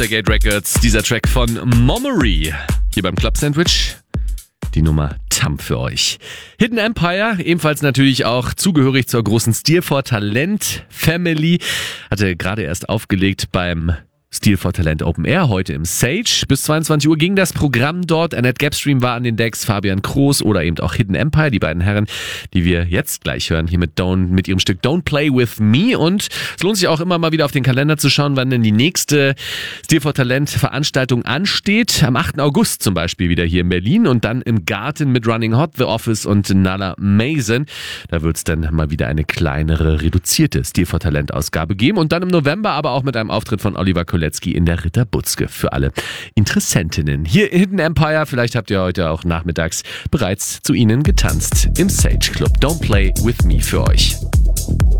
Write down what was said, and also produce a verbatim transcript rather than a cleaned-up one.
der Gate Records, dieser Track von Momery. Hier beim Club Sandwich die Nummer Thumb für euch. Hidden Empire, ebenfalls natürlich auch zugehörig zur großen Steel for Talent Family, hatte gerade erst aufgelegt beim Steel for Talent Open Air, heute im Sage. Bis zweiundzwanzig Uhr ging das Programm dort. Annette Gapstream war an den Decks, Fabian Kroos oder eben auch Hidden Empire, die beiden Herren, die wir jetzt gleich hören, hier mit Don't, mit ihrem Stück Don't Play With Me. Und es lohnt sich auch immer mal wieder auf den Kalender zu schauen, wann denn die nächste Steel for Talent Veranstaltung ansteht. Am achten August zum Beispiel wieder hier in Berlin und dann im Garten mit Running Hot, The Office und Nala Mason. Da wird es dann mal wieder eine kleinere, reduzierte Steel for Talent Ausgabe geben. Und dann im November aber auch mit einem Auftritt von Oliver Kolecki in der Ritter Butzke für alle Interessentinnen. Hier Hidden Empire, vielleicht habt ihr heute auch nachmittags bereits zu ihnen getanzt im Sage Club. Don't Play With Me für euch.